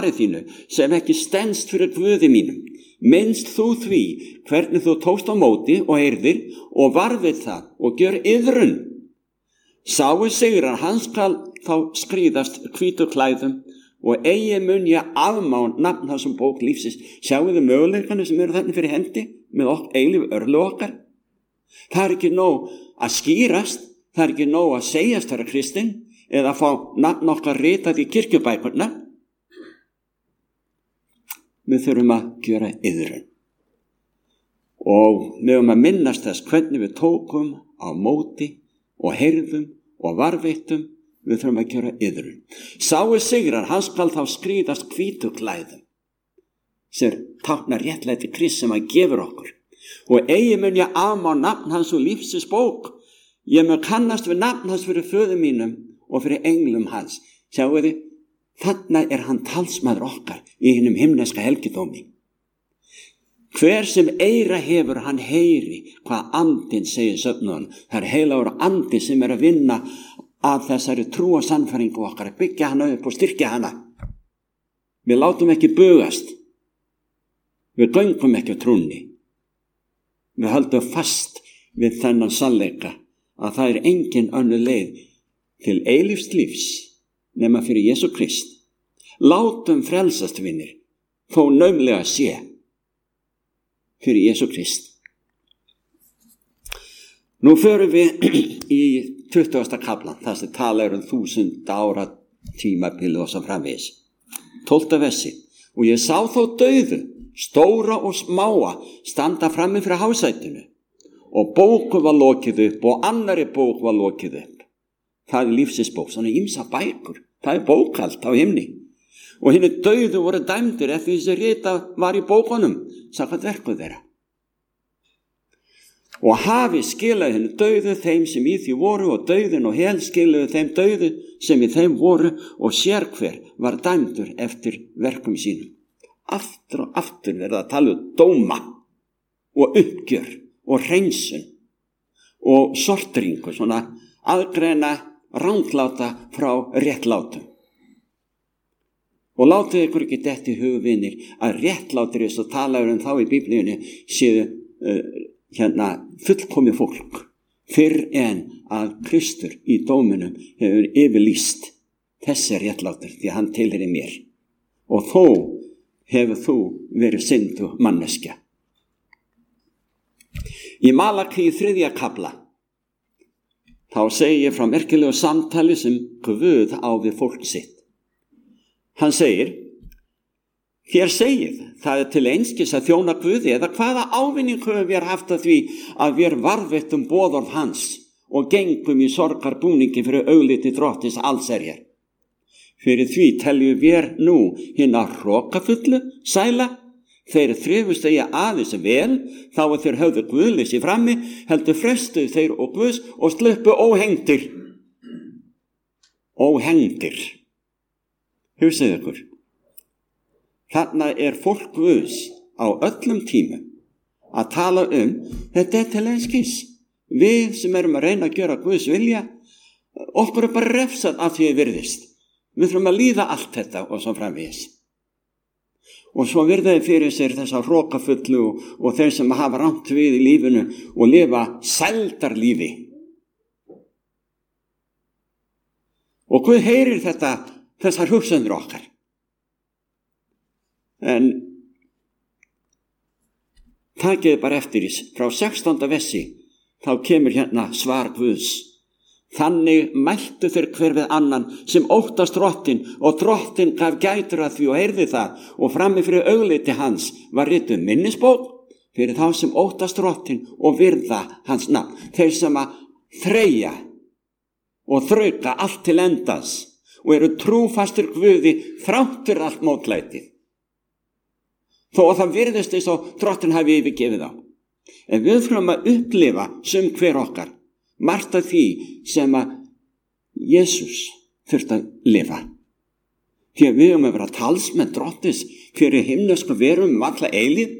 fari þínu sem ekki stenst fyrir Guði mínum. Minnst þú því hvernig þú tókst á móti og heyrðir og varðið það og gjör iðrun. Sáu sigrar, hann skal þá skrýðast hvítu klæðum og eigi mun ég afmá nafn þessum bók lífsins. Sjáu þið möguleikana sem eru þarna fyrir hendi með eilífu örlög okkar. Það er ekki nóg að skýrast, það er ekki nóg að segjast vera kristinn eða að fá nafn okkar ritað í kirkjubækurna. Við þurfum að gera iðrun. Og við höfum að minnast þess hvernig við tókum á móti og heyrðum og varveittum. Við þurfum að gera iðrun. Sáu sigrar, hann skal þá skrýðast hvítu klæðum. Sem táknar réttlæti Krists sem hann gefur okkur. Og eigi mun ég afmá nafn hans og lífsins bók. Ég mun kannast við nafn hans fyrir föður mínum og fyrir englum hans. Sjáu þið, þarna er hann talsmaður okkar í hinum himneska helgidómi. Hver sem eyra hefur, hann heyri hvað andinn segir söfnuðan. Það er heilagur andi sem er að vinna að þessari trúa sannfæringu okkar, að byggja hana upp og styrkja hana. Við látum ekki bugast. Við göngum ekki á trúnni. Við höldum fast við þennan sannleika að það er engin önnur leið til eilífs lífs nema fyrir Jesú Krist. Látum frelsast, vinir, þó naumlega sé fyrir Jesú Krist. Nú förum við í 20. kaflan, það sem tala um 1000 ára tímabili og svo framvegis. 12. versi. Og ég sá þó dauðu, stóra og smáa, standa frammi fyrir hásætinu. Og bóku var lokið upp og annarri bók var lokið upp. Það er lífsins bók, svona ýmsa bækur. Það er bókald á himni. Og hinni dauðu voru dæmdir eftir þessi rita var í bókunum, samkvæmt verkuð þeirra. Og hafi skilaði henni dauðu þeim sem í því voru og dauðin og hel skilaði þeim dauðu sem í þeim voru og sérhver var dæmdur eftir verkum sínum. Aftur og aftur verða að tala dóma og uppgjör og hreinsun og sortringu, svona aðgreina rangláta frá réttlátum. Og látið ykkur ekki detti hug, vinir, að réttlátir þess að tala þá í Biblíunni séu fullkomið fólk fyrr en að Kristur í dóminum hefur yfirlýst þessi réttlátur því að hann tilheyrir mér og þó hefur þú verið syndu manneskja. Í Malaki 3. kafla þá segir frá merkilegu samtali sem Guð á við fólk sitt. Hann segir: Þér segið, það er til einskis að þjóna Guði eða hvaða ávinning höfum við haft að því að við varðveittum boðorð hans og gengum í sorgarbúningi fyrir augliti drottins allsherjar. Fyrir því teljum við nú hina hrokafullu sæla, þeir þrifust eigi aðeins vel, þá að þeir höfðu guðleysi frammi, heldur frestuðu þeir og Guðs og sluppu óhengdir. Óhengdir. Hugsið ykkur. Þarna er fólk Guðs á öllum tímum að tala þetta er til einskis. Við sem erum að reyna að gera Guðs vilja, okkur er bara refsað af því virðist. Við þurfum að líða allt þetta og svo framvegis. Og svo virðaði fyrir sér þessa hrokafullu og þeir sem hafa rangt við í lífinu og lifa sældarlífi. Og Guð heyrir þessar hugsanir okkar. En takiði bara eftir frá 16. versi, þá kemur hérna svar Guðs. Þannig mæltu þeir hver við annan sem óttast drottinn og drottinn gaf gætur að því og heyrði það og frammi fyrir augliti hans var rituð minnisbók fyrir þá sem óttast drottinn og virða hans nafn. Þeir sem að þreyja og þrauka allt til endans og eru trúfastir Guði þrátt fyrir allt mótlætið. Þó að það virðist eins og drottinn hafi yfirgefið á. En við þurfum að upplifa sem hver okkar margt af því sem að Jesús þurfti að lifa. Því að við höfum að vera talsmenn drottins fyrir himnesku verum alla eilíð.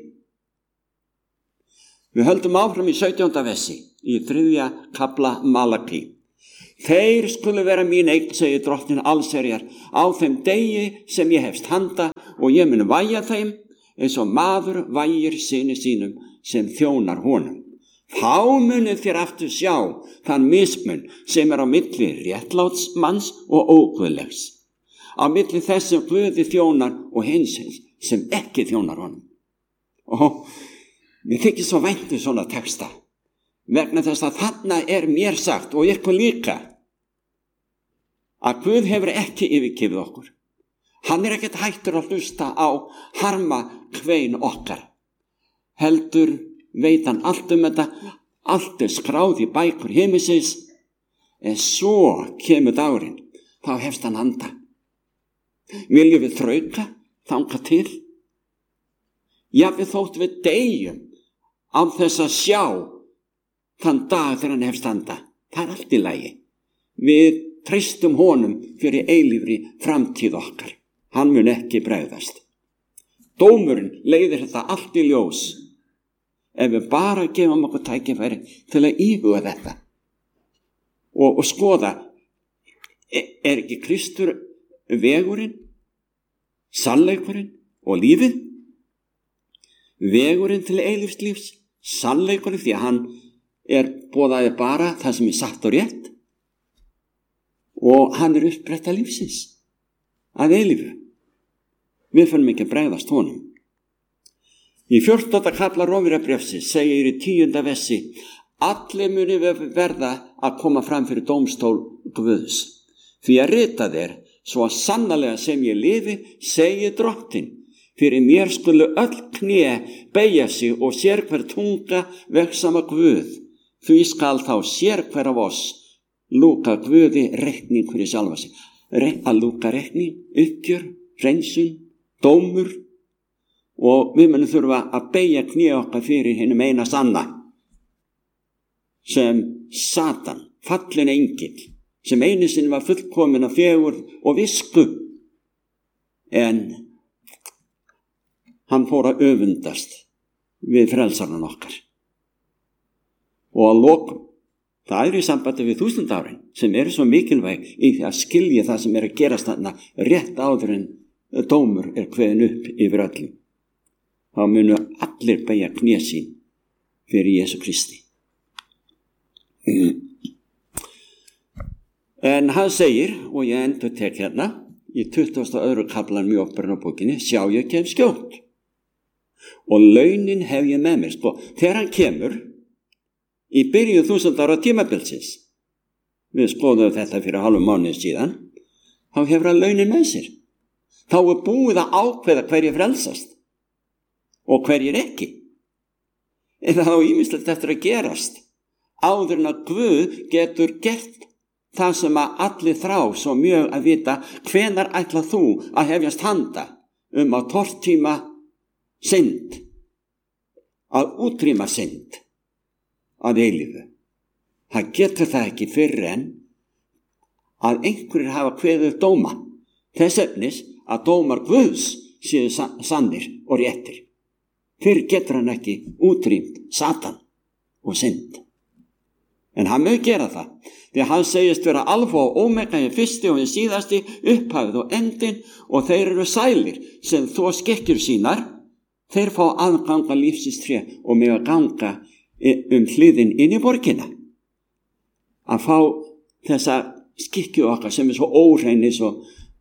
Við höldum áfram í 17. versi í 3. kafla Malaki. Þeir skulu vera mín eign, segir drottinn allsherjar, á þeim degi sem ég hefst handa og ég mun vægja þeim eins og maður vægir syni sínum sem þjónar honum. Þá munið þér aftur sjá þann mismun sem á milli réttlátsmanns og óguðlegs, á milli þess sem Guði þjónar og hins sem ekki þjónar honum. Og mér þykir svo vænt svona texta, vegna þess að þarna mér sagt og ykkur líka að Guð hefur ekki yfirgefið okkur. Hann ekkert hættur að hlusta á harma kvein okkar. Heldur veit hann allt þetta, allt skráð í bækur himinsins, en svo kemur dagurinn, þá hefst hann handa. Viljum við þrauka þangað til? Jafnvel þótt við deyjum á þess að sjá þann dag þegar hann hefst handa. Það allt í lagi. Við treystum honum fyrir eilífri framtíð okkar. Hann mun ekki bregðast. Dómurinn leiðir þetta allt í ljós ef við bara gefum okkur tækifæri til að íhuga þetta og skoða, ekki Kristur vegurinn, sannleikurinn og lífið? Vegurinn til eilífs lífs, sannleikurinn, því að hann boðaði bara það sem satt og rétt, og hann upprætta lífsins að eilífu. Við förum ekki að bregðast honum. Í 14. kafla Rómverjabréfsins segir í 10. versi: allir muni verða að koma fram fyrir dómstól Guðs, því að ritað svo að sannarlega sem ég lifi, segi Drottinn, fyrir mér skulu öll kné beygja sig og sér hver tunga vegsama Guð, því skal þá sér hver af oss lúka Guði reikning fyrir sjálfa sig. Að lúka reikning, uppgjör, hreinsun, dómur, og við munum þurfa að beygja kné okkar fyrir hinum eina sanna, sem Satan, fallin engill, sem einu sinni var fullkomin af fegurð og visku, en hann fór að öfundast við frelsarann okkar. Og að lokum, það í sambandi við 1000 árin sem svo mikilvæg í því að skilja það sem að gerast þarna rétt áður en dómur kveðin upp yfir öllum. Þá munu allir beygja kné sín fyrir Jesú Kristi. En hann segir, og ég endurtek hérna í 22. kaflanum í Óperunnarbókinni: sjá, ég kem skjótt og launin hef ég með mér. Þegar hann kemur í byrju 1000 ára tímabilsins, við skoðum þetta fyrir hálfum mánuði síðan, þá hefur hann launin með sér. Þá búið að ákveða hverjir frelsast og hverjir ekki. En það á ýmislegt eftir að gerast áður en að Guð getur gert það sem að allir þrá svo mjög að vita: hvenær ætlar þú að hefjast handa að tortíma synd, að útrýma synd að eilífu? Það getur það ekki fyrr en að einhverjir hafa kveðið dóma þess efnis að dómar Guðs séu sannir og réttir. Fyrr getur hann ekki útrýmt Satan og synd. En hann mun gera það, því að hann segist vera alfa og ómega, hinn fyrsti og hinn síðasti, upphafið og endin, og þeir eru sælir sem þó skekkjur sínar. Þeir fá aðganga lífsins tré og mega ganga hliðin inn í borgina. Að fá þessa skikkju okkar sem svo óhrein, svo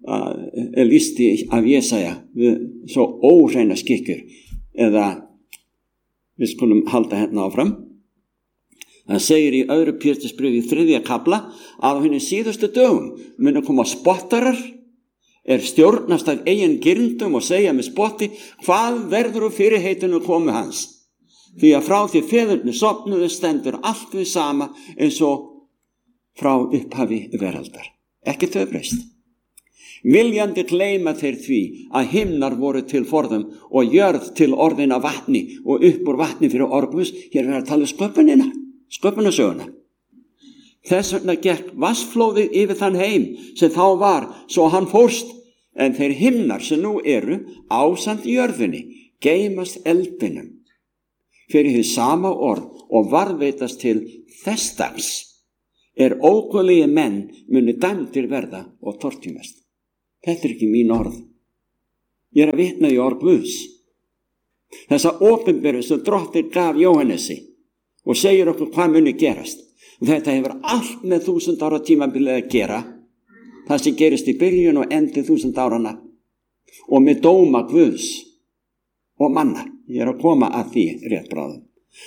listi af Jesaja, svo óhreina skikkjur, eða við skulum halda hérna áfram. Það segir í 2. Pétursbréfi í 3. kafla að á hinum síðustu dögum munu koma spottarar, stjórnast af eigin girndum og segja með spotti: hvað verður úr fyrirheitinu komu hans? Því að frá því feðurnir sofnuðu stendur allt við sama eins og frá upphafi veraldar. Ekkert hefur breyst. Viljandi gleyma þeir því að himnar voru til forðum og jörð til orðin af vatni og upp úr vatni fyrir orgus. Hér er að tala sköpunina, sköpunarsöguna. Þess vegna gekk vatnsflóðið yfir þann heim sem þá var, svo hann fórst, en þeir himnar sem nú eru ásamt jörðinni geymast eldinum fyrir hið sama orð og varðveitast til þess dags óguðlegir menn muni dæmdir verða og tortímast. Þetta ekki mín orð. Ég að vitna í orð Guðs. Þessa opinberu sem Drottinn gaf Jóhannesi og segir okkur hvað muni gerast. Og þetta hefur allt með 1000 ára tímabilið að gera. Það sem gerist í byrjun og endi 1000 árana. Og með dóma Guðs og manna. Ég að koma að því rétt bráðum.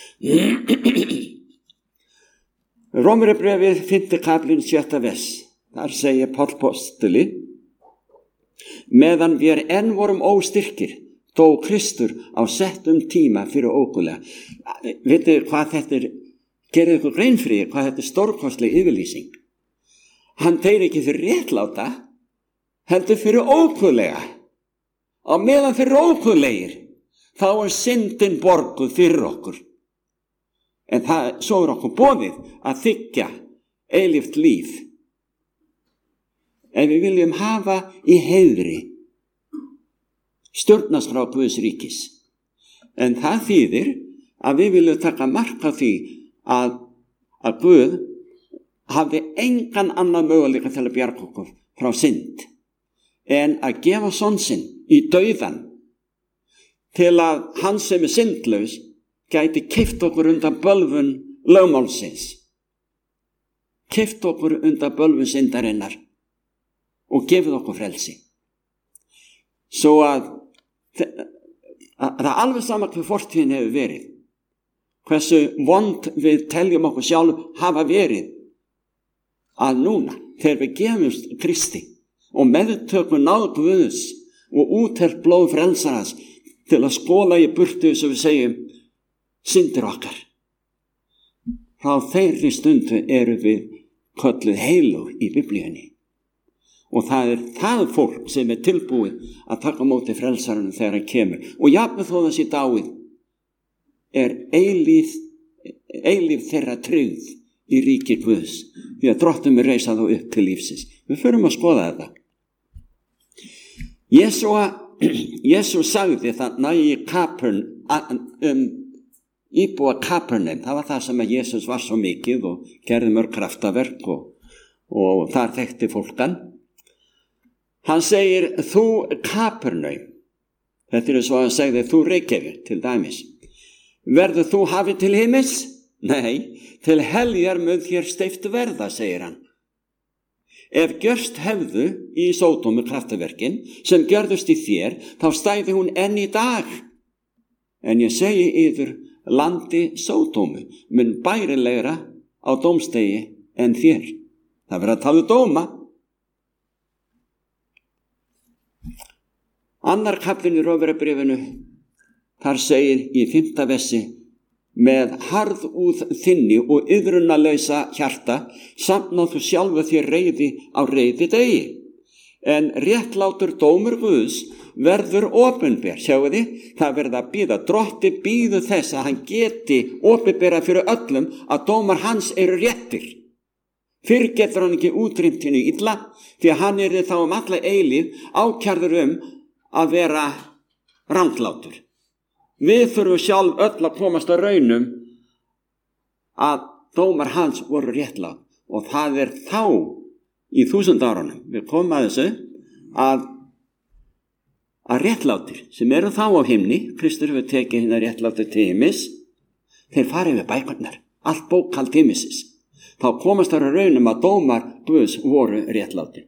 Rómverjabrefið 5. kaflinn 7. vers. Þar segir Páll postuli: meðan við enn vorum óstyrkir, dó Kristur á settum tíma fyrir ógulega. Vitið hvað þetta er? Gerið ykkur grein fyrir hvað þetta er stórkostleg yfirlýsing. Hann deyr ekki fyrir réttláta, heldur fyrir ógulega. Á meðan fyrir ógulegir, þá er syndin borguð fyrir okkur. En svo er okkur boðið að þiggja eilíft líf. Ef við viljum hafa í heiðri stjórnarskrá Guðs ríkis. En það þýðir að við viljum taka mark á því að Guð hafði engan annan möguleika til að bjarga okkur frá synd en að gefa son sinn í dauðan til að hann sem er syndlaus gæti keypt okkur undan bölvun lögmálsins, keypt okkur undan bölvun syndarinnar og gefið okkur frelsi. Svo að það er alveg sama hvað fortíðin hefur verið, hversu vond við teljum okkur sjálf hafa verið, að núna þegar við gefumst Kristi og meðtökum náð Guðs og úthelt blóð frelsarans til að skóla í burtu sem við segjum syndir okkar, frá þeirri stundu eru við kölluð heilög í Biblíunni. Og það er það fólk sem er tilbúið að taka á móti frelsarunum þegar hann kemur. Og jafnvel þó það sé dáið, er eilíf þeirra tryggð í ríki Guðs, því að Drottinn mun reisa þá upp til lífsins. Við förum að skoða þetta. Jesús sagði þarna í íbúa Kapernaum, það var það sem að Jesús var svo mikið og gerði mörg kraftaverk og þar þekkti fólkan. Hann segir, þú Kapernaum, þetta er svo að hann segði, þú Reykjavík til dæmis, verður þú hafið til himins? Nei, til heljar mun þér steypt verða, segir hann. Ef gjörst hefðu í Sódómu kraftaverkin sem gjörðust í þér, þá stæði hún enn í dag. En ég segi yður, landi Sódómu mun bærilegra á dómstegi en þér. Það verður að tala dóma. Annar kaflinn í Rómverjabréfinu, þar segir í 5. versi, með harðúð þinni og iðrunarlausa hjarta safnað þú sjálfu þér reiði á reiði degi. En réttlátur dómur Guðs verður opinber, sjáu þið, það verður að bíða. Drotti bíðu þess að hann geti opinbera fyrir öllum að dómar hans eru réttir. Fyrr getur hann ekki útrýmt hinu illa, því að hann er þá alla eilíð ákærður að vera ranglátur. Við þurfum sjálf öll að komast að raunum að dómar hans voru réttlátt, og það er þá í 1000 árunum við komum að þessu að réttlátir sem eru þá á himni, Kristur hefur tekið hérna réttlátir til himmis, þeir farið við bækurnar, allt bókhald himmisins. Þá komast þar að raunum að dómar Guðs voru réttlátir.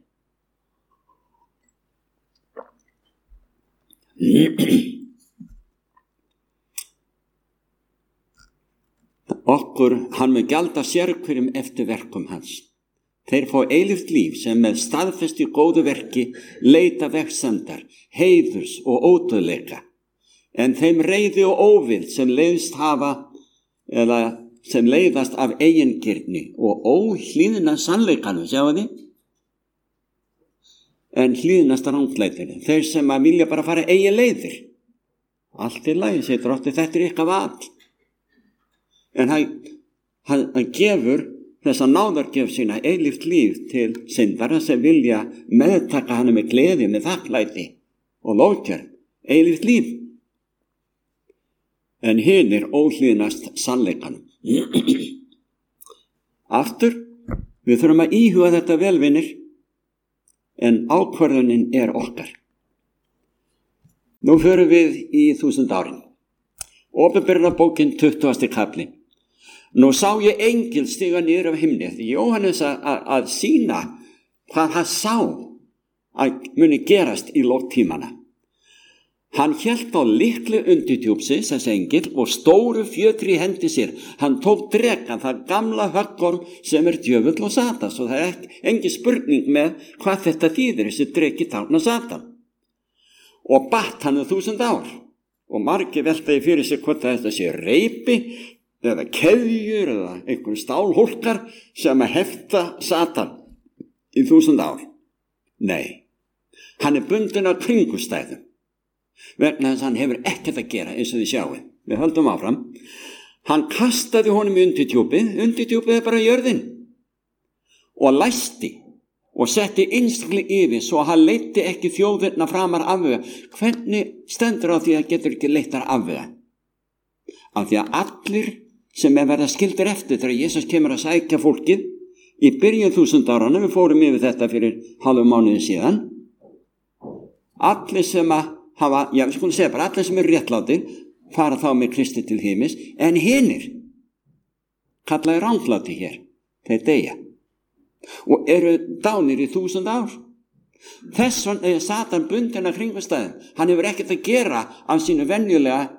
Okkur, hann mun gjalda sérhverjum eftir verkum hans. Þeir fá eilíft líf sem með staðfesti góðu verki leita vegsemdar, heiðurs og ódauðleika. En þeim reiði og óvild sem leiðst hafa, eða sem leiðast af eigingirni og óhlýðna sannleikanum, sjáu þið? En hlýðnast ranglætinu, þeir sem að vilja bara fara eigin leiðir. Allt í lagi, segir Drottinn, þetta er ykkar val. En hann gefur þessa náðargjöf sína eilíft líf til syndara sem vilja meðtaka hana með gleði, með þakklæti og lóðgjörn, eilíft líf. En hinir óhlýðnast sannleikanum. Aftur, við þurfum að íhuga þetta vel, vinir, en ákvörðunin er okkar. Nú förum við í 1000 árin. Opinberunarbókin 20. kafli. Nú sá ég engil stiga niður af himni. Jóhannes að sýna hvað hann sá að muni gerast í lok tímana. Hann hélt á lykli undirtjúpsins, þessi engil, og stóru fjötri í hendi sér. Hann tók drekann, það gamla höggorm sem djöfull og Satan. Svo það engin spurning með hvað þetta þýðir, þessi dreki táknar Satan. Og batt hann 1000 ár. Og margir veltaði fyrir sig hvort þetta sé reipi, eða keðjur, eða einhverjum stálhólkar sem að hefta Satan í 1000 ár. Nei, hann bundinn af kringustæðum. Vegna þess að hann hefur ekkert að gera eins og þið sjáum. Við höldum áfram. Hann kastaði honum í undirtjúpið bara jörðin og læsti og setti innskli yfir svo að hann leiddi ekki þjóðirna framar afvega. Hvernig stendur á því að getur ekki leittar afvega? Af því að allir sem verða skildir eftir þegar Jesus kemur að sækja fólkið í byrjun 1000 áranna, við fórum yfir þetta fyrir hálfum mánuði síðan, allir sem að hafa, við skulum segja bara allir sem réttlátir fara þá með Kristi til himins, en hinir kallaði rangláti hér, þeir deyja og eru dánir í 1000 ár. Þess vegna er Satan bundinn af kringumstæðum. Hann hefur ekkert að gera af sínu venjulega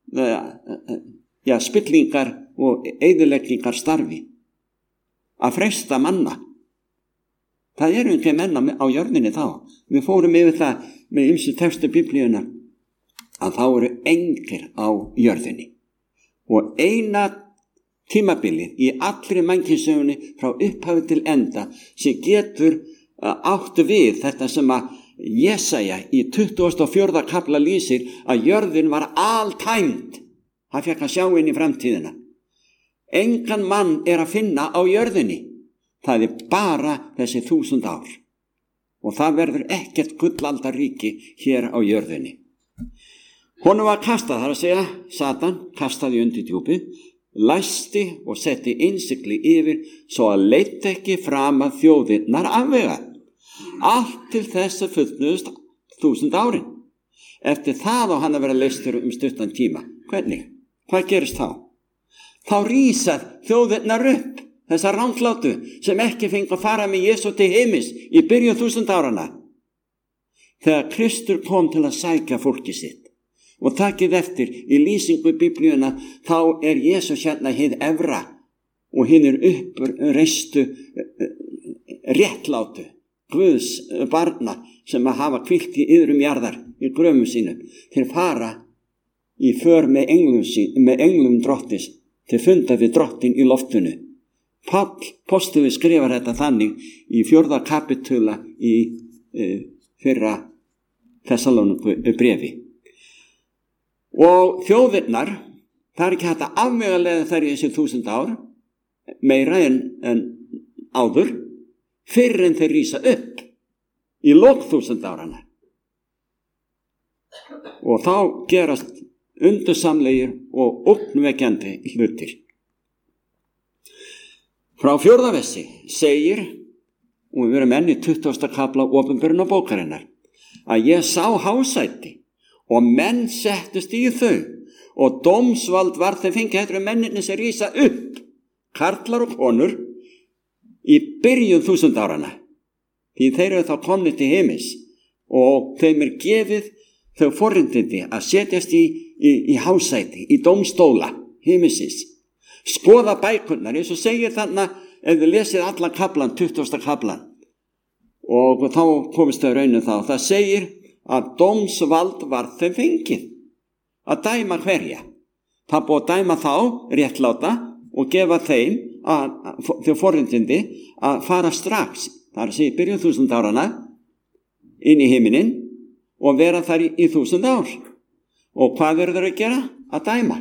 spillingar og eyðileggingar starfi að freista manna. Það eru einhver menn á jörðinni þá. Við fórum yfir það með ýmsu textu Biblíuna að þá eru engir á jörðinni. Og eina tímabilið í allri mannkynssögunni frá upphafi til enda sem getur áttu við þetta sem að Jesaja í 24. kafla lýsir að jörðin var altæmd. Hann fékk að sjá inn í framtíðina. Engan mann að finna á jörðinni. Það bara þessi 1000 ár. Og það verður ekkert gullaldarríki hér á jörðinni. Honum var kastað, það að segja, Satan kastaði undir djúpið, læsti og setti innsigli yfir svo að leitt ekki fram að þjóðirnar afvega. Allt til þess að fullnuðust 1000 árin. Eftir það á hann að vera leystur stuttan tíma. Hvernig? Hvað gerist þá? Þá rísa þjóðirnar upp, þessar ranglátu sem ekki fengu að fara með Jesú til heimis í byrjun 1000 áranna. Þegar Kristur kom til að sækja fólki sitt. Og takið eftir í lýsingu í Biblíuna, þá Jesú hérna hið efra og hinn uppreistu réttlátu Guðs barna sem að hafa hvílt í iðrum jarðar í gröfum sínum. Þeir fara í för með englum Drottins til funda við Drottin í loftinu. Páll postuli skrifar þetta þannig í 4. kapitula í fyrra Tessalóníku bréfi. Og þjóðirnar, það ekki hægt að afvegaleiða þær í þessi 1000 ár, meira en áður, fyrr en þeir rísa upp í lok 1000 árana. Og þá gerast undursamlegir og ógnvekjandi hlutir. Frá 4. versi segir, og við erum enn í 20. kafla opinberunarbókarinnar, að ég sá hásæti og menn settust í þau og dómsvald var þeim fengið. Þetta eru menninni sem rísa upp, karlar og konur, í byrjun 1000 árana. Því þeir eru þá komnir til heimis og þeim gefið þau forréttindi að setjast í hásæti, í dómstóla heimisins. Skoða bækurnar, eins og segir þarna, ef þið lesið allan kaflan, 20. kaflan, og þá komist þau raunum þá. Það segir að dómsvald var þeim fengið að dæma hverja. Það búið að dæma þá réttláta og gefa þeim þau forréttindi að fara strax, það að segja byrjun 1000 árana, inn í himinin og vera þar í 1000 ár. Og hvað eru þeir að gera? Að dæma.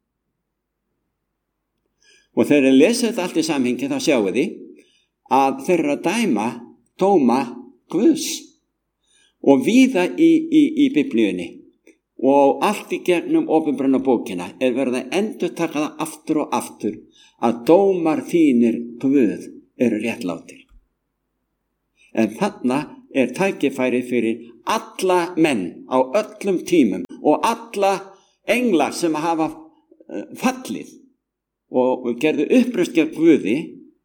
Og þegar þeir lesa þetta allt í samhengi þá sjáu þið að þeir eru að dóma Guðs. Og víða í Biblíunni og allt í gegnum opinberunarbókina verið að endurtaka það aftur og aftur að dómar þínir Guð eru réttlátir. En þarna er tækifæri fyrir alla menn á öllum tímum og alla engla sem hafa fallið og gerðu uppreist gegn Guði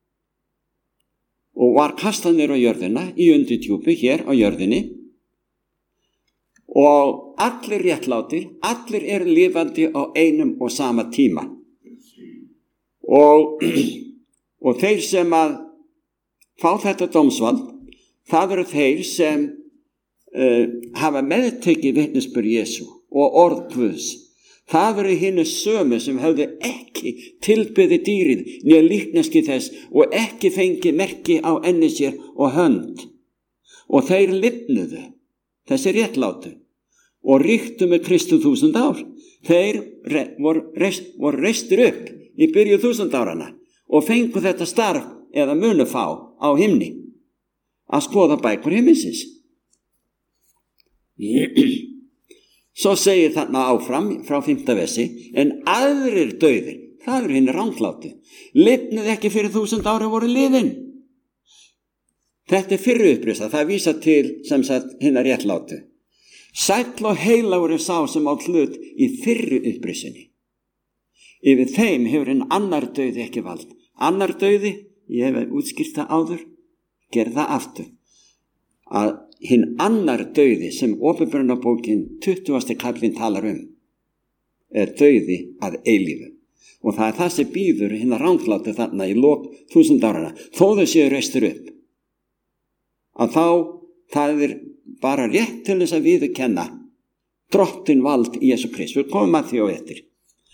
og var kastað niður á jörðina í undirdjúpi hér á jörðinni. Og allir réttlátir, allir eru lifandi á einum og sama tíma. Og þeir sem að fá þetta dómsvald, það eru þeir sem hafa meðtekið vitnisburð Jesú og orð Guðs. Það eru hinir sömu sem höfðu ekki tilbeðið dýrið né líkneski þess og ekki fengið merki á enni sér og hönd. Og þeir lifnuðu, þessi réttlátu, og ríktu með Kristu 1000 ár. Þeir voru reistir upp í byrju 1000 árana og fengu þetta starf eða munu fá á himni að skoða bækur himminsins. Svo segir þarna áfram frá 5. versi, en aðrir dauðir, það eru hinir ranglátu, lifnuðu ekki fyrir 1000 ára voru liðin. Þetta er fyrri upprisa, það vísa til sem sagt hinna réttlátu. Sæll og heilagur er sá sem á hlut í fyrri upprisunni. Yfir þeim hefur hinn annar dauði ekki vald. Annar dauði, ég hef útskýrt það áður, gerð það aftur. Að hinn annar dauði sem Åpenbarunarbókin 20. kaflinn talar er dauði að eilífu. Og það er það sem býður hinn að ranglátu þarna í lok 1000 árana. Þó þau séu reistur upp. Að þá, það er bara rétt til þess að viðurkenna drottin vald í Jesú Krist. Við komum að því á eftir.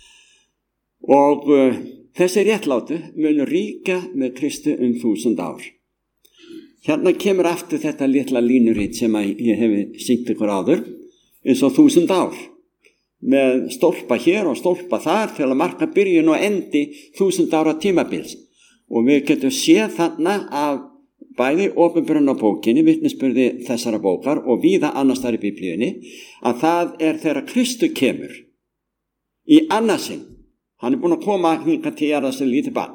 Og þessi réttlátu munu ríka með Kristu 1000 ár. Hérna kemur aftur þetta litla línuritt sem ég hef sýnt ykkur áður, eins og 1000 ár. Með stólpa hér og stólpa þar til að marka byrjun og endi 1000 ára tímabils. Og við getum séð þarna af bæði Åpenbarunarbókinni, vitnisburði þessara bókar og víða annars þar í Biblíunni, að það er þegar Kristu kemur í annarsinn. Hann er búinn að koma hingað til jarðar sem lítið barn.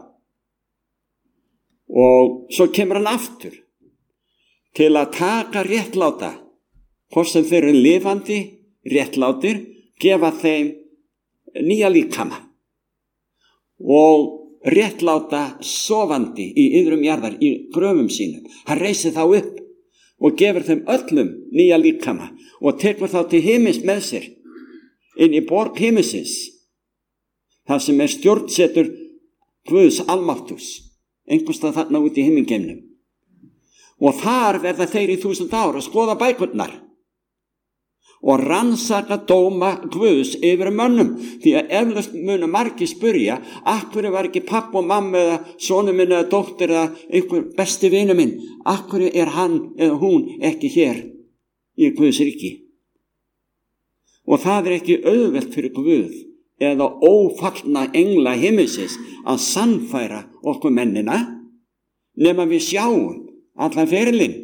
Og svo kemur hann aftur til að taka réttláta, hvort sem þeir eru lifandi, réttlátir, gefa þeim nýja líkama og réttláta sofandi í iðrum jarðar í gröfum sínum. Hann reisir þá upp og gefur þeim öllum nýja líkama og tekur þá til himins með sér inn í borg himinsins, þar sem er stjórnsetur Guðs almáttugs, einhverstað þarna út í himingeimnum. Og þar verða þeir í 1000 ár að skoða bækurnar og rannsaka dóma Guðs yfir mönnum, því að eflaust munu margir spyrja, af hverju var ekki papp og mamma eða sonur minn eða dóttir eða einhver besti vinur minn, af hverju er hann eða hún ekki hér í Guðs ríki? Og það er ekki auðvelt fyrir Guð eða ófallna engla himinsins að sannfæra okkur mennina nema við sjáum allan ferilinn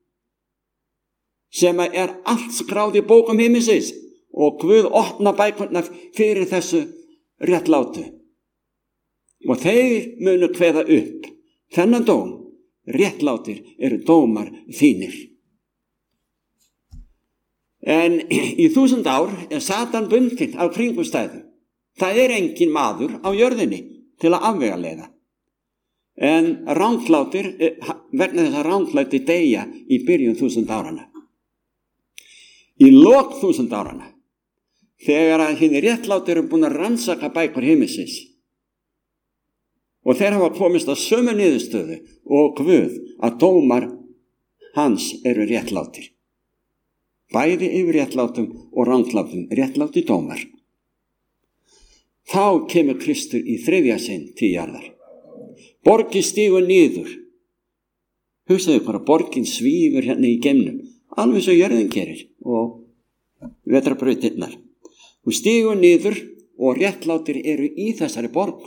sem er allt skráð í bókum himinsins og Guð opna bækurnar fyrir þessu réttlátu. Og þeir munu kveða upp þennan dóm, réttlátir eru dómar þínir. En í 1000 ár er Satan bundinn af kringumstæðum. Það er engin maður á jörðinni til að afvegaleiða. En ranglátir, vegna þess að ranglátir deyja í byrjun 1000 árana. Í lok 1000 árana, þegar að hinir réttlátir eru búin að rannsaka bækur himinsins og þeir hafa komist að sömu niðurstöðu og Guð að dómar hans eru réttlátir. Bæði yfir réttlátum og ranglátum, réttláti dómar. Þá kemur Kristur í 3. sinn til jarðar. Borgin stígur niður. Hugsaðu bara, borgin svífur hérna í geimnum, alveg svo jörðin gerir og vetrarbrautirnar. Hún stígur niður og réttlátir eru í þessari borg.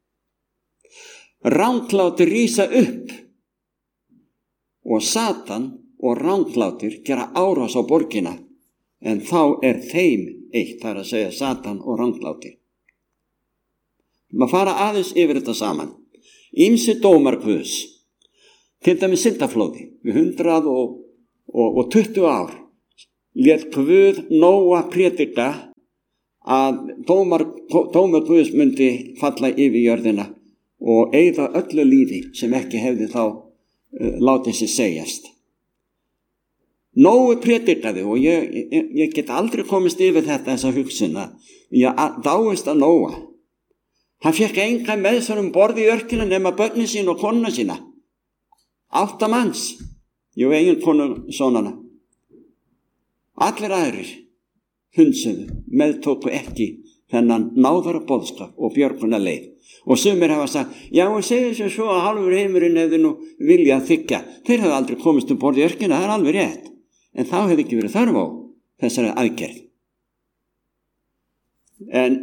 Ranglátir rísa upp og Satan og ranglátir gera árás á borgina, en þá er þeim eitt, það er að segja Satan og ranglátir. Maður fara aðeins yfir þetta saman. Ýmsir dómar Guðs, til dæmis syndaflóði, við 100 og 20 ár lét Guð Nóa prédika að dómur Guðs myndi falla yfir jörðina og eyða öllu lífi sem ekki hefði þá látið sér segjast. Nói prédikaði og ég get aldrei komist yfir þessa hugsunna. Ég dáist að Nóa. Hann fékk enga með borð í örkina nema börnin sín og konuna sína. 8 manns. Ég var eigin konu sonana. Allir aðrir hundsuðu, meðtóku ekki þennan náðara boðskap og björguna leið. Og sumir hafa sagt, já, og segir sér svo að hálfur heimurinn hefði nú viljað þiggja. Þeir hefði aldrei komist borð í örkina, það alveg rétt. En þá hefði ekki verið þörf á þessari aðgerð. En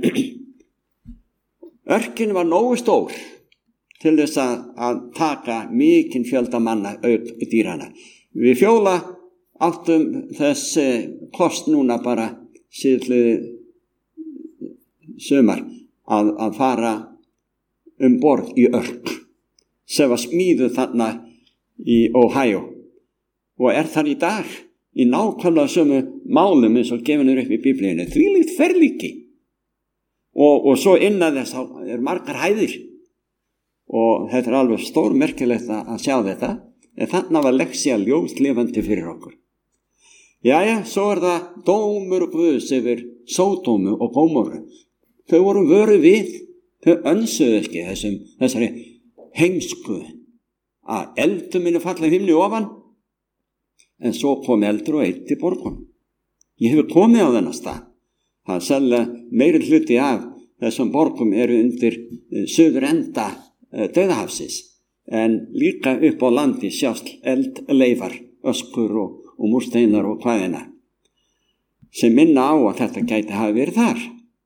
örkin var nógu stór til þess að taka mikinn fjölda manna auk dýrana. Við Fjóla áttum þess kost núna bara síðlið sumar að fara borð í örk sem var smíðuð þarna í Ohio og þar í dag í nákvæmlega sömu málum eins og gefinur upp í Biblíunni, þvílíkt ferlíki og svo innan þess margar hæðir og þetta alveg stórmerkilegt að sjá þetta, en þarna var lexía ljóslifandi fyrir okkur. Jæja, svo það dómur Guðs yfir Sódómu og Gómoru. Þau voru vöru við, þau önsuðu ekki þessari heimsku að eldur minni falla í himni ofan, en svo kom eldur og eyddi borgunum. Ég hefur komið á þennan stað. Það selja meiri hluti af þessum borgum eru undir suður enda Dauðahafsins, en líka upp á landi sjást eldleifar, öskur og múrsteinar og hvaðina, sem minna á að þetta gæti hafa verið þar.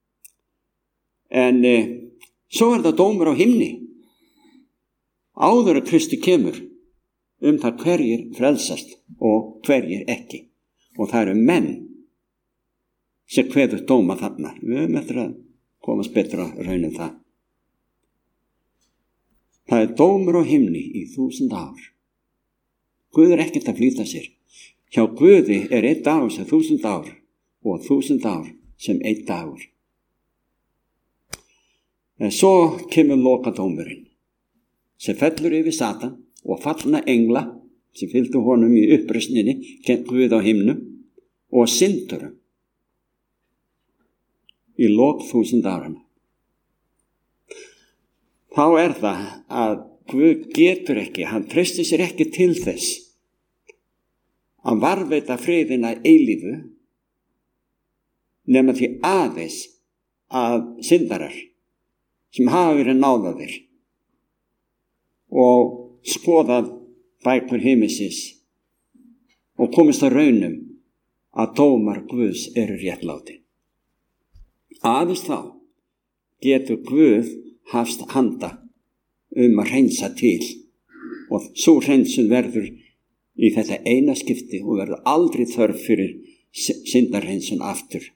En svo það dómur á himni, áður að Kristi kemur, það hverjir frelsast og hverjir ekki. Og það eru menn sem kveður dóma þarna. Við höfum eftir að komast betur að raunum það. Það dómur á himni í 1000 ár. Guð ekkert að flýta sér. Hjá Guði 1 dagur sem 1000 ár og 1000 ár sem 1 dagur. En svo kemur lokadómurinn sem fellur yfir Satan og fallna engla sem fylgdu honum í uppreisninni gegn Guð á himnum og syndurum í lok 1000 árana. Þá það að Guð getur ekki, hann treystir sér ekki til þess að varðveita friðina eilífu nema því aðeins að syndarar sem hafa verið náðaðir og skoðað bækur himinsins og komist að raunum að dómar Guðs eru réttlátir. Aðeins þá getur Guð hafst handa að hreinsa til og svo hreinsun verður í þetta eina skipti og verður aldrei þörf fyrir syndarhreinsun aftur.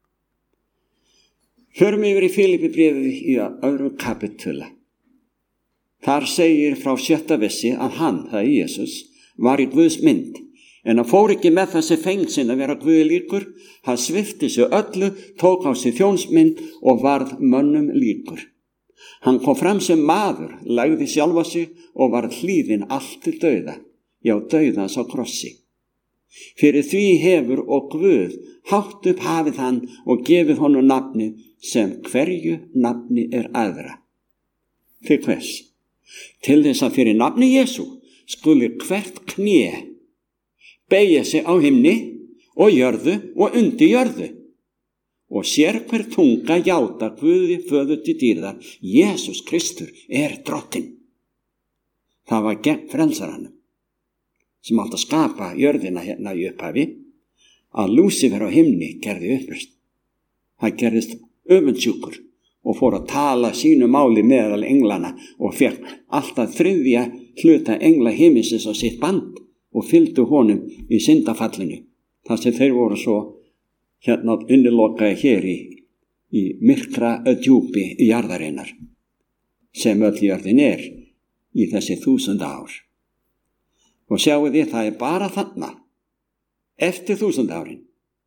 Förum yfir í Filippibréfið í 2. kapitúla. Þar segir frá 6. versi að hann, það Jesús, var í Guðs mynd, en hann fór ekki með þessi fengsinn að vera Guði líkur, hann svipti sig öllu, tók á sig þjónsmynd og varð mönnum líkur. Hann kom fram sem maður, lagði sjálfa sig og varð hlýðinn allt til dauða, já dauðans á krossi. Fyrir því hefur og Guð hátt upp hafið hann og gefið honum nafni sem hverju nafni æðra. Til hvers? Til þess að fyrir nafni Jesú skuli hvert kné beygja sig á himni og jörðu og undir jörðu og sér hver tunga játa Guði föður til dýrðar, Jesús Kristur drottinn. Það var gegn frelsaranum sem átti að skapa jörðina hérna í upphafi að Lúsífer á himni gerði uppreisn. Hann gerðist öfundsjúkur og fór að tala sínu máli meðal englana og fekk alltaf 3. hluta engla himinsins á sitt band og fylgdu honum í syndafallinu. Þar sem þeir voru svo innilokaði hér í myrkra djúpi jarðarinnar sem öll jörðin í þessi 1000 ár. Og sjáu þið, það bara þarna eftir 1000 árin,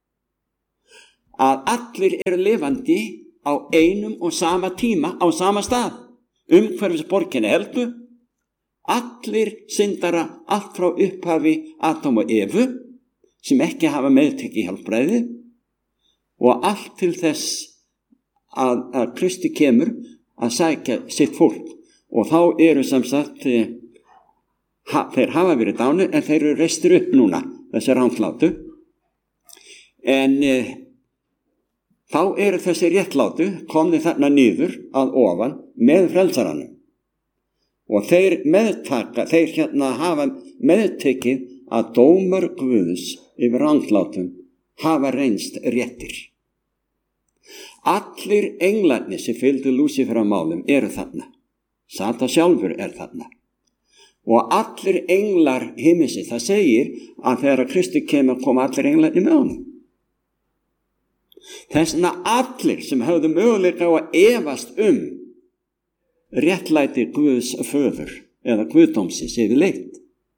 að allir eru lifandi á einum og sama tíma, á sama stað, umhverfis borginni Helgu, allir syndara, allt frá upphafi Adam og Evu, sem ekki hafa meðtekið hjálpræði, og allt til þess að Kristi kemur að sækja sitt fólk. Og þá eru sem sagt, þeir hafa verið dánir, en þeir eru reistir upp núna, þessi ranglátu. En þá eru þessi réttlátu komnir þarna niður að ofan með frelsaranum. Og þeir hafa meðtekið að dómar Guðs yfir ranglátum hafa reynst réttir. Allir englarnir sem fylgdu Lúsífer á málum eru þarna. Satan sjálfur er þarna. Og allir englar himmisins, það segir að þegar Kristi kemur koma allir englarnir með honum. Þess vegna allir sem höfðu möguleika á að efast réttlæti Guðs föður eða Guðdómsins yfirleitt,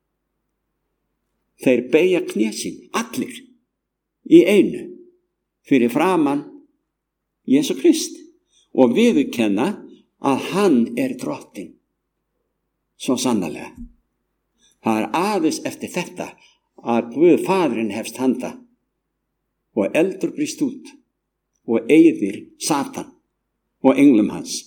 þeir beygja kné sín, allir, í einu, fyrir framan Jesú Krist og viðurkenna að hann er drottinn. Svo sannarlega. Það er aðeins eftir þetta að Guð Faðirinn hefst handa og eldur brýst út og eyðir Satan og englum hans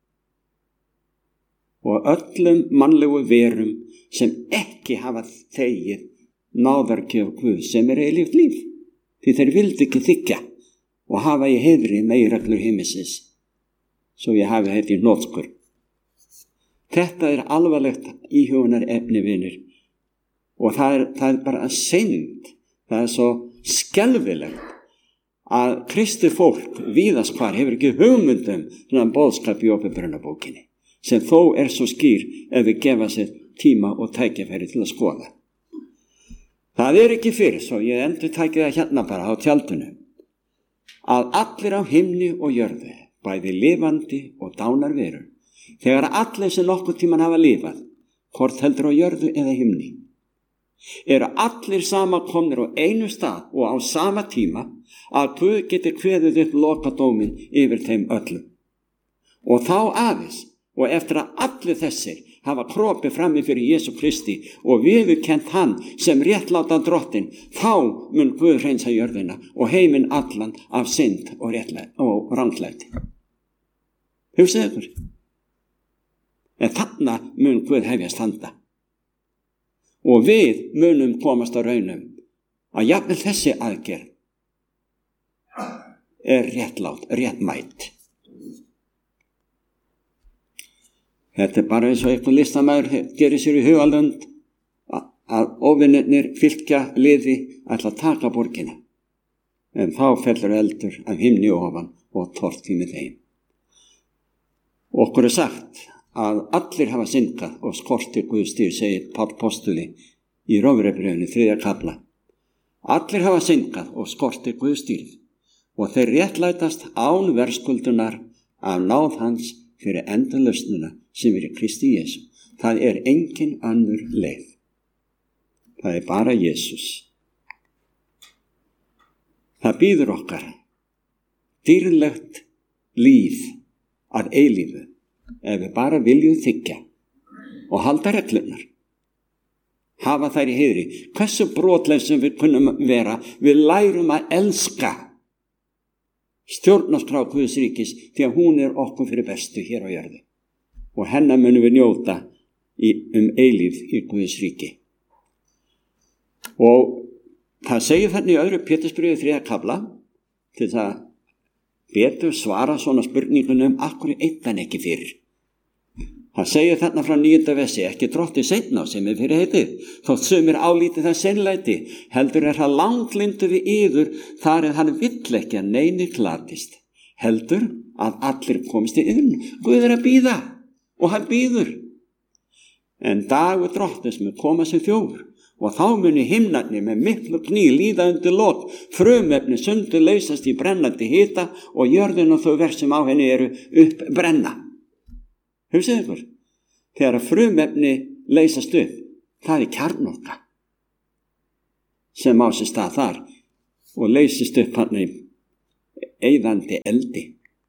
og öllum mannlegu verum sem ekki hafa þegið náðargjöf Guð sem er eilíft líf, því þeir vildu ekki þiggja og hafa í heiðri meginreglur himmisins, svo ég hafi þetta í hnotskur. Þetta er alvarlegt íhugunar efni, vinir, og það er bara synd, það er svo skelfilegt að Kristi fólk víðast hvar hefur ekki hugmyndum svona boðskap í Åpenbarunarbókinni, sem þó er svo skýr ef við gefa sér tíma og tækifæri til að skoða. Það er ekki fyrir, svo ég endurtæki það hérna bara á tjaldinu, að allir á himni og jörðu, bæði lifandi og dánar verur, þegar allir sem nokkuð tíman hafa lifað, hvort heldur á jörðu eða himni, eru allir samankomnir á einu stað og á sama tíma að Guð geti kveðið upp lokadómin yfir þeim öllum. Og þá aðeins, og eftir að allir þessir hafa kropið frammi fyrir Jesú Kristi og viðurkennt hann sem réttláta drottinn, þá mun Guð hreinsa jörðina og heiminn allan af synd og ranglæti. Hugsið ykkur. En þarna mun Guð hefjast handa. Og við munum komast á raunum að jafnvel þessi aðgerð er réttlát, réttmætt. Þetta er bara eins og einhver listamæður gerir sér í hugalönd að óvinnirnir fylgja liði ætla að taka borgina. En þá fellur eldur af himni ofan og torti með þeim. Okkur er sagt að allir hafa syndgað og skorti Guðs dýrð, segir Páll postuli í Rómverjabréfinu 3. kafla. Allir hafa syndgað og skorti Guðs dýrð og þeir réttlætast án verðskuldunar af náð hans fyrir endalausnuna sem er í Kristi Jesú. Það er engin önnur leið. Það er bara Jesús. Það býður okkar dýrlegt líf að eilífu ef við bara viljum þiggja og halda reglunar. Hafa þær í heiðri. Hversu brotlegs sem við kunnum vera, við lærum að elska stjórnarskrá Guðs ríkis því að hún er okkur fyrir bestu hér á jörðu. Og hennar munum við njóta eilíf í Guðs ríki. Og það segir þarna í 2. Pétursbréfi 3. kafla til það betur svara svona spurningunum af hverju einn hann ekki fyrir. Það segir þarna frá 9. versi, ekki drottið seinna á sem er fyrir heitið, þótt sumir álítið það seinlæti, heldur er það langlindu við yður þar en hann vill ekki að neini glatist, heldur að allir komist í yðrun. Guð er að bíða og hann bíður. En dagur drottins mun koma sem þjófur og þá muni himnarnir með miklu kný líða undir lok, frumefni sundur leysast í brennandi hita og jörðin og þau verk sem á henni eru uppbrenna. Hugsið ykkur, þegar frumefni leysast upp, það er kjarnorka. sem á sér stað þar og leysist upp hann í eyðandi eldi.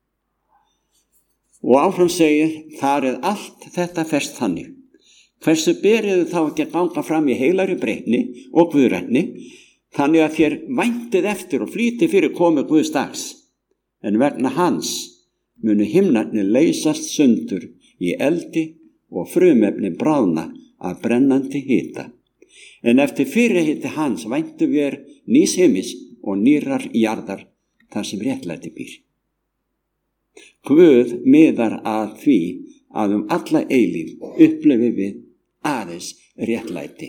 Og áfram segir, þar allt þetta ferst þannig. Hversu beriðu þá ekki að ganga fram í heilari breytni og guðrætni, þannig að þér væntið eftir og flýti fyrir komu Guðs dags, en vegna hans munu himnarnir leysast sundur í eldi og frumefni bráðna af brennandi hita. En eftir fyrirhiti hans væntum við nýs heimis og nýrrar jarðar þar sem réttlæti býr. Guð miðar að því að alla eilíf upplifi við aðeins réttlæti.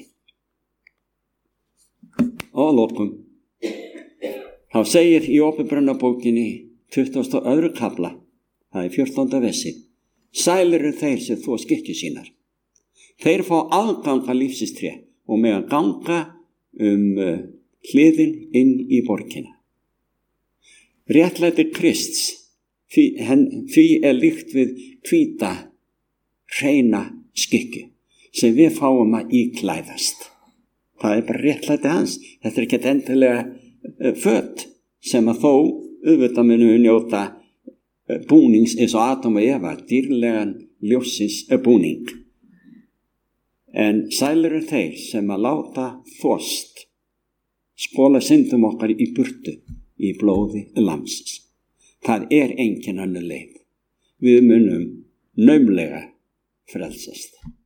Og að lokum, þá segir í Åpenbarunarbókinni 22. kafla, það 14. versi, sælir eru þeir sem þvo skikkjur sínar. Þeir fá aðgang að lífsins tré og mega ganga hliðin inn í borgina. Réttlæti Krists, því líkt við hvíta, hreina skikju sem við fáum að íklæðast. Það bara réttlæti hans. Þetta ekki endilega föt sem að þó auðvitað munum við njóta búnings eins og Adam og Eva, dýrlegan ljósins búning. En sælir eru þeir sem að láta þvost, skóla syndum okkar í burtu í blóði lamsins. Það engin önnur leið. Við munum naumlega frelsast.